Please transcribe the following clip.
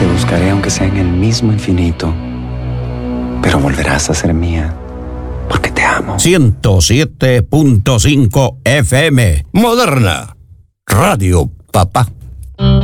Te buscaré aunque sea en el mismo infinito, pero volverás a ser mía, porque te amo. 107.5 FM. Moderna Radio Papá.